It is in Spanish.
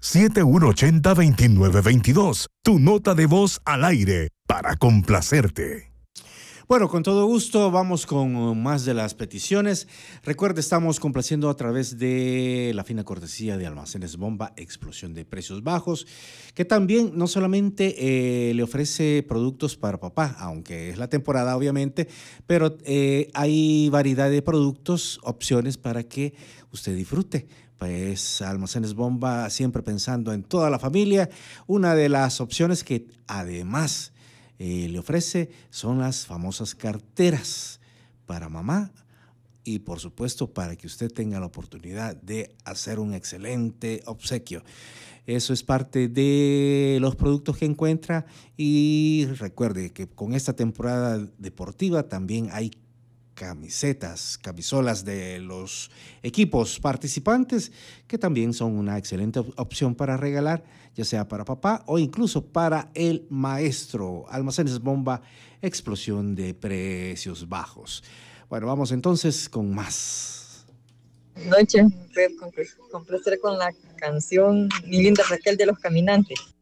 7180-2922. Tu nota de voz al aire para complacerte. Bueno, con todo gusto vamos con más de las peticiones. Recuerde, estamos complaciendo a través de la fina cortesía de Almacenes Bomba, explosión de precios bajos, que también no solamente le ofrece productos para papá, aunque es la temporada obviamente, pero hay variedad de productos, opciones para que usted disfrute. Pues Almacenes Bomba, siempre pensando en toda la familia, una de las opciones que además le ofrece son las famosas carteras para mamá y por supuesto para que usted tenga la oportunidad de hacer un excelente obsequio. Eso es parte de los productos que encuentra y recuerde que con esta temporada deportiva también hay camisetas, camisolas de los equipos participantes que también son una excelente opción para regalar, ya sea para papá o incluso para el maestro. Almacenes Bomba, explosión de precios bajos. Bueno, vamos entonces con más. Noche, complacer con la canción Mi linda Raquel de los Caminantes.